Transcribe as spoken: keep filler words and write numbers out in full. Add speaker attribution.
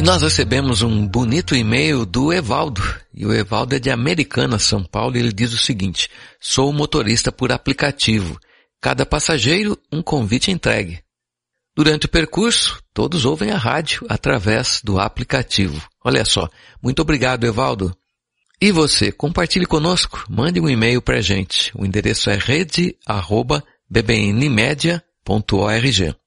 Speaker 1: Nós recebemos um bonito e-mail do Evaldo, e o Evaldo é de Americana, São Paulo, e ele diz o seguinte: sou motorista por aplicativo. Cada passageiro, um convite entregue. Durante o percurso, todos ouvem a rádio através do aplicativo. Olha só. Muito obrigado, Evaldo. E você, compartilhe conosco, mande um e-mail para a gente. O endereço é rede arroba b b n media ponto org.